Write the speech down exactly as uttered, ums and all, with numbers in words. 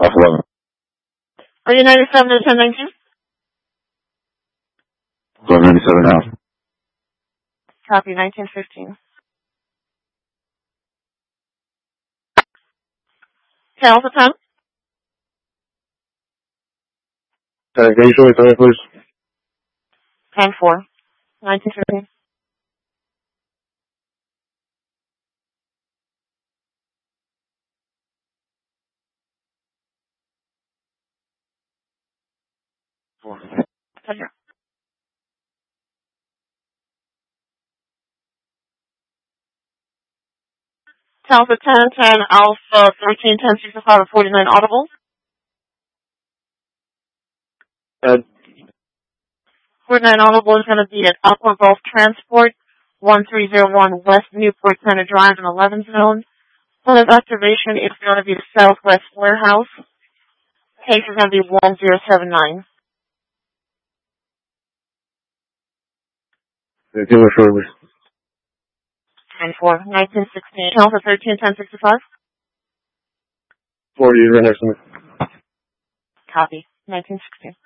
Off eleven. Are you ninety-seven to ten nineteen? twelve ninety-seven now. Copy, nineteen fifteen. Okay, Alpha ten. Uh, can you show me time, please? ten four. nineteen fifteen. Pleasure. Alpha ten ten, Alpha thirteen ten sixty-five or forty-nine audible. Uh, forty-nine audible is going to be at Aqua Gulf Transport, one three zero one West Newport Center Drive in eleven zone. Point of activation is going to be the Southwest Warehouse. Case is going to be one zero seven nine. yeah, give me a short, please. ten four. nineteen sixteen. Alpha thirteen ten sixty-five. forty, right next to me. Copy. nineteen sixteen.